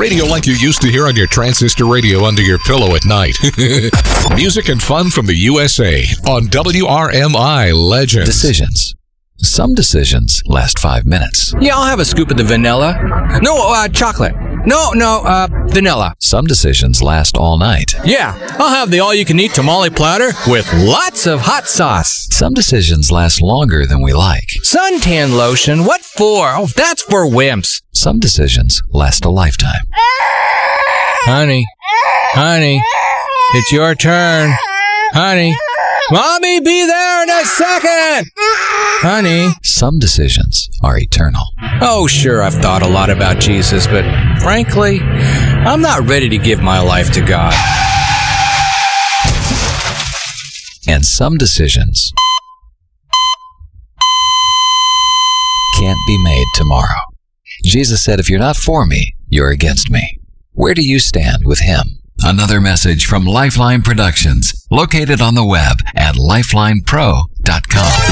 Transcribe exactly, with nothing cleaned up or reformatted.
Radio like you used to hear on your transistor radio under your pillow at night. Music and fun from the U S A on W R M I Legends. Decisions. Some decisions last five minutes. Yeah, I'll have a scoop of the vanilla. No, uh, chocolate. No, no, uh, vanilla. Some decisions last all night. Yeah, I'll have the all-you-can-eat tamale platter with lots of hot sauce. Some decisions last longer than we like. Suntan lotion? What for? Oh, that's for wimps. Some decisions last a lifetime. Honey, honey, it's your turn. Honey, Mommy, be there in a second. Honey. Some decisions are eternal. Oh, sure, I've thought a lot about Jesus, but frankly, I'm not ready to give my life to God. And some decisions can't be made tomorrow. Jesus said, if you're not for me, you're against me. Where do you stand with him? Another message from Lifeline Productions, located on the web at lifeline pro dot com.